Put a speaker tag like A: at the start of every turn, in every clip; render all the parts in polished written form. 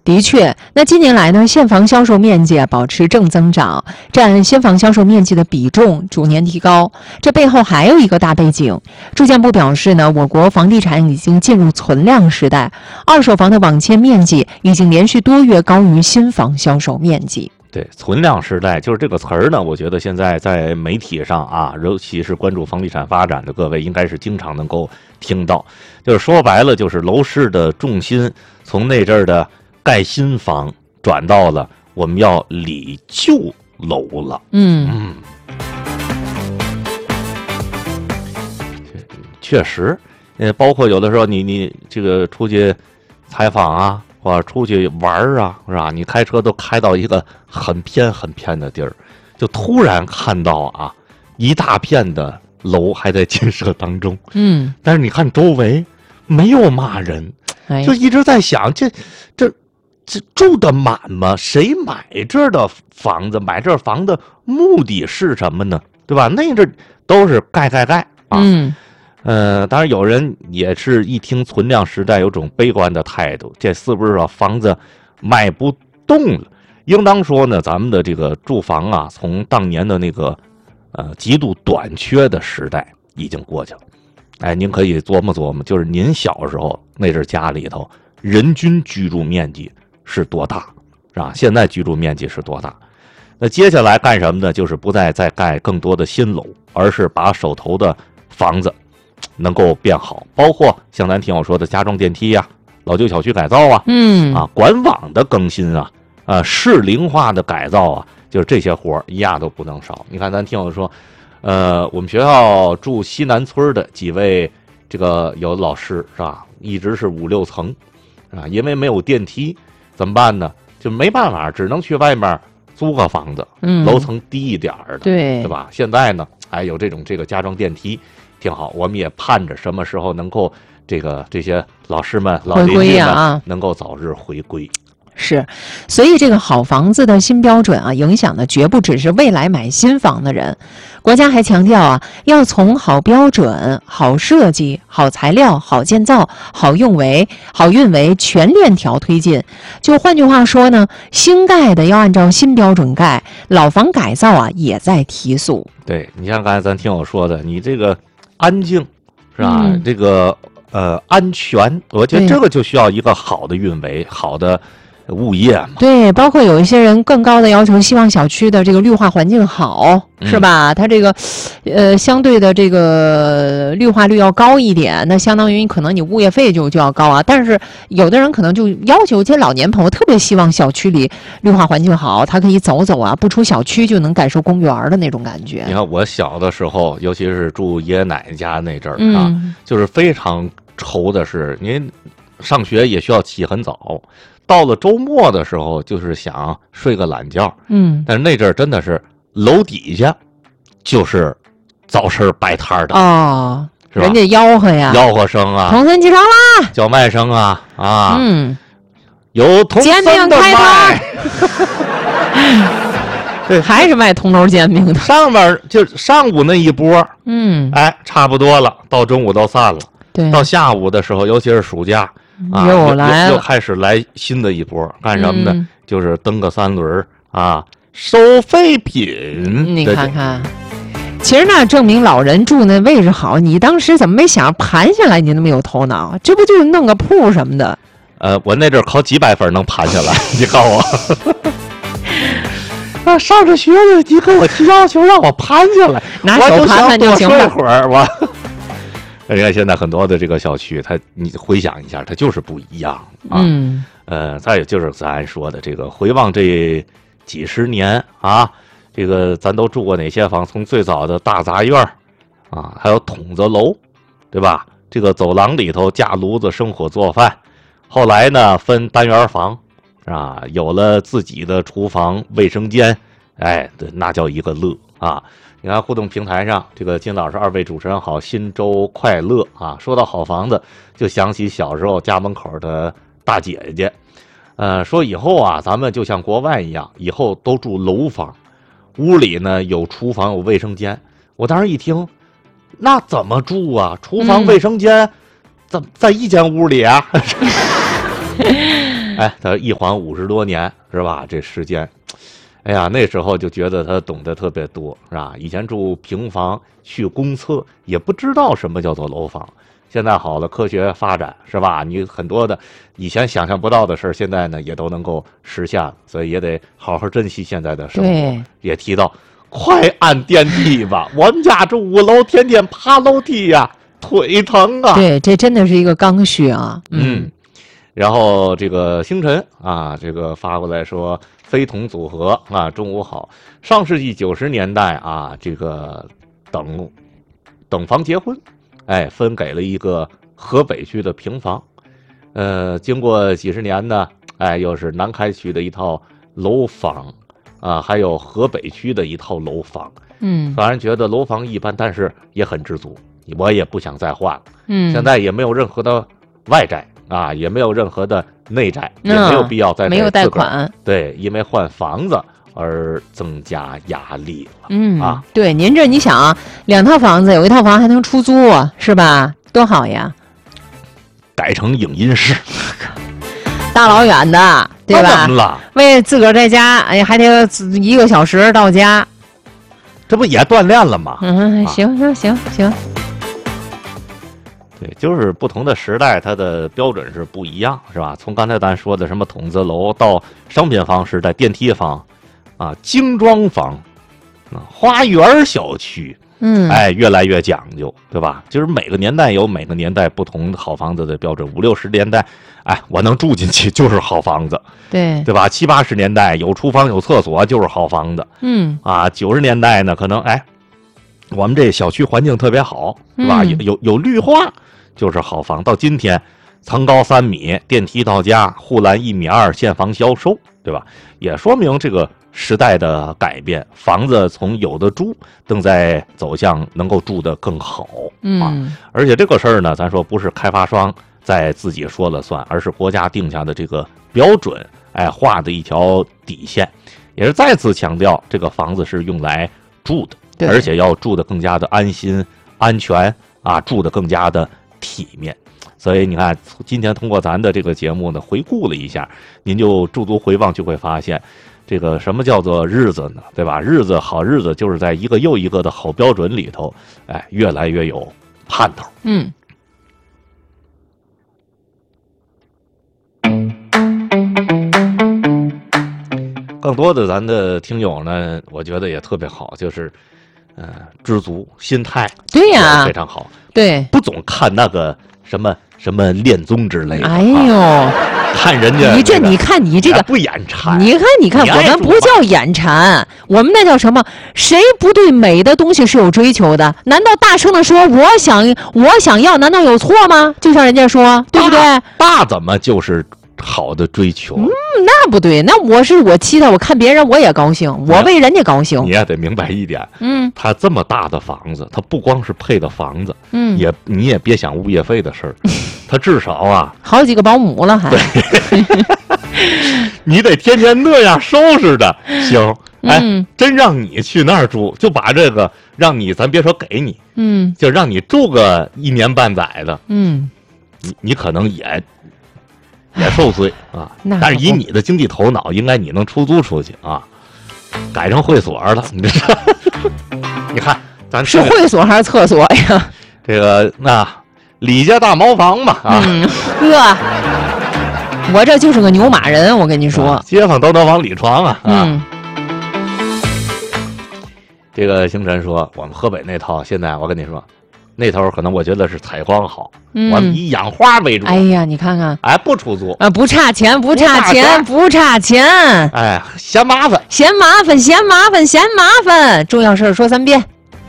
A: 的确，那近年来呢，现房销售面积保持正增长，占新房销售面积的比重逐年提高。这背后还有一个大背景，住建部表示呢，我国房地产已经进入存量时代，二手房的网签面积已经连续多月高于新房销售面积。
B: 对，存量时代就是这个词儿呢，我觉得现在在媒体上啊，尤其是关注房地产发展的各位，应该是经常能够听到。就是说白了，就是楼市的重心从那阵儿的盖新房转到了我们要理旧楼了。确实，包括有的时候你这个出去采访啊。或者出去玩啊，是吧？你开车都开到一个很偏的地儿，就突然看到啊，一大片的楼还在建设当中。但是你看周围没有嘛人，就一直在想，这住得满吗？谁买这儿的房子？买这儿房的目的是什么呢？对吧？那阵都是盖啊。当然有人也是一听存量时代有种悲观的态度，这是不是说房子卖不动了？应当说呢，咱们的这个住房啊，从当年的那个极度短缺的时代已经过去了。哎，您可以琢磨琢磨，就是您小时候那阵家里头人均居住面积是多大，是吧？现在居住面积是多大？那接下来干什么呢？就是不再盖更多的新楼，而是把手头的房子能够变好，包括像咱听我说的加装电梯呀、老旧小区改造啊，管网的更新啊，适龄化的改造啊，就是这些活一样都不能少。你看，咱听我说，我们学校住西南村的几位这个有老师是吧，一直是5、6层，啊，因为没有电梯，怎么办呢？就没办法，只能去外面租个房子，楼层低一点的，对吧？现在呢，还有这个加装电梯。挺好，我们也盼着什么时候能够这些老师们、老邻居们能够早日回归。
A: 是，所以这个好房子的新标准啊，影响的绝不只是未来买新房的人。国家还强调啊，要从好标准、好设计、好材料、好建造、好运维全链条推进。就换句话说呢，新盖的要按照新标准盖，老房改造啊也在提速。
B: 对，你像刚才咱听我说的，你这个安静是吧？这个安全，我觉得这个就需要一个好的运维，好的物业嘛。
A: 对，包括有一些人更高的要求，希望小区的这个绿化环境好，是吧？它这个相对的这个绿化率要高一点，那相当于可能你物业费就要高啊。但是有的人可能就要求，这些老年朋友特别希望小区里绿化环境好，他可以走走啊，不出小区就能感受公园的那种感觉。
B: 你看我小的时候，尤其是住爷爷奶奶家那阵儿啊，就是非常愁的是，您上学也需要起很早。到了周末的时候，就是想睡个懒觉，但是那阵儿真的是楼底下就是早市摆摊的
A: 哦，
B: 是吧？
A: 人家吆喝呀，
B: 吆喝声啊，
A: 童森起床啦，
B: 叫卖声啊，有童森的卖，
A: 对，还是卖铜楼煎饼的。
B: 上面就上午那一波，差不多了，到中午都散了，对，到下午的时候，尤其是暑假。又开始来新的一波，干什么呢？就是蹬个3轮啊，收废品。
A: 你看看，其实那证明老人住那位置好，你当时怎么没想盘下来？你那么有头脑，这不就是弄个铺什么的？
B: 我那阵考几百分能盘下来，你告诉我。上着学的，你跟我提要求让我盘下来，
A: 拿手盘盘就行了。
B: 我就想多睡会儿我。你看现在很多的这个小区，你回想一下，它就是不一样啊。再有就是咱说的这个回望这几十年啊，这个咱都住过哪些房？从最早的大杂院啊，还有筒子楼，对吧？这个走廊里头架炉子生火做饭，后来呢分单元房啊，有了自己的厨房、卫生间，哎，那叫一个乐啊。你看互动平台上，这个金老师2位主持人好，新周快乐啊！说到好房子，就想起小时候家门口的大姐姐，说以后啊，咱们就像国外一样，以后都住楼房，屋里呢有厨房有卫生间。我当时一听，那怎么住啊？厨房卫生间在一间屋里啊？ 哎，他一缓50多年是吧？这时间，哎呀，那时候就觉得他懂得特别多是吧？以前住平房去公厕也不知道什么叫做楼房，现在好了，科学发展是吧？你很多的以前想象不到的事儿，现在呢也都能够实现，所以也得好好珍惜现在的生活。
A: 对，
B: 也提到快按电梯吧，我们家这5楼天天爬楼梯呀，腿疼啊。
A: 对，这真的是一个刚需啊。
B: 然后这个星辰啊，这个发过来说，非同组合啊，中午好。上世纪90年代啊，这个等房结婚，哎，分给了一个河北区的平房。经过几十年呢，哎，又是南开区的一套楼房啊，还有河北区的一套楼房。反正觉得楼房一般，但是也很知足，我也不想再换了。现在也没有任何的外债啊，也没有任何的内债，也没有必要再
A: 没有贷款。
B: 对，因为换房子而增加压力了。
A: 对，您这你想啊，2套房子，有一套房还能出租啊，是吧？多好呀！
B: 改成影音室，
A: 大老远的，对吧？
B: 怎么了？
A: 为自个儿在家，哎，还得1个小时到家，
B: 这不也锻炼了吗？
A: 行。
B: 对，就是不同的时代，它的标准是不一样，是吧？从刚才咱说的什么筒子楼到商品房时代，电梯房，啊，精装房，花园小区，哎，越来越讲究，对吧？就是每个年代有每个年代不同好房子的标准。50、60年代，哎，我能住进去就是好房子，对吧？70、80年代有厨房有厕所就是好房子，90年代呢，可能哎，我们这小区环境特别好，是吧？有绿化就是好房。到今天，层高3米，电梯到家，护栏1.2米，现房销售，对吧？也说明这个时代的改变，房子从有的住正在走向能够住得更好而且这个事儿呢，咱说不是开发商在自己说了算，而是国家定下的这个标准，哎，画的一条底线，也是再次强调这个房子是用来住的，而且要住得更加的安心、安全啊，住得更加的体面。所以你看，今天通过咱的这个节目呢，回顾了一下，您就驻足回望，就会发现，这个什么叫做日子呢？对吧？好日子就是在一个又一个的好标准里头，哎，越来越有盼头。更多的咱的听友呢，我觉得也特别好，就是知足心态，
A: 对呀，
B: 非常好。
A: 对，
B: 不总看那个什么恋综之类的。
A: 哎呦，
B: 看人家
A: 你看你这个
B: 不眼馋。
A: 你看，我们不叫眼馋，我们那叫什么？谁不对美的东西是有追求的？难道大声的说我想要，难道有错吗？就像人家说，对不对？
B: 那怎么就是好的追求？
A: 那不对，那我期待，我看别人我也高兴，我为人家高兴。
B: 你也得明白一点，他这么大的房子，他不光是配的房子，你也别想物业费的事儿，他至少啊
A: 好几个保姆了还。
B: 你得天天那样收拾的，行？哎，真让你去那儿住，就把这个让你，咱别说给你，就让你住个1年半载的，你可能也受罪啊，但是以你的经济头脑，应该你能出租出去啊，改成会所了。你看，咱
A: 是会所还是厕所呀？
B: 这个那李家大茅房嘛啊，
A: 我这就是个牛马人，我跟你说，
B: 街坊都能往里闯啊。这个星辰说，我们河北那套，现在我跟你说。那头可能我觉得是采光好，我们以养花为主。
A: 哎呀，你看看，
B: 哎，不出租
A: 啊，不差钱，
B: 哎，嫌麻烦，
A: 重要事儿说3遍。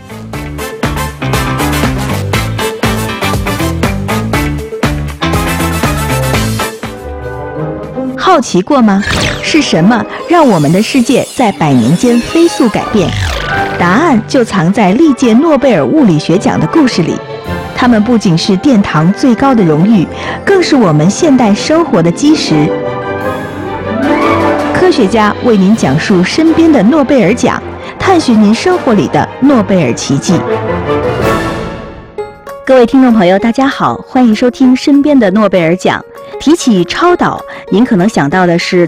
C: 好奇过吗？是什么让我们的世界在100年间飞速改变？答案就藏在历届诺贝尔物理学奖的故事里，它们不仅是殿堂最高的荣誉，更是我们现代生活的基石。科学家为您讲述身边的诺贝尔奖，探寻您生活里的诺贝尔奇迹。 各位听众朋友，大家好，欢迎收听身边的诺贝尔奖。提起超导，您可能想到的是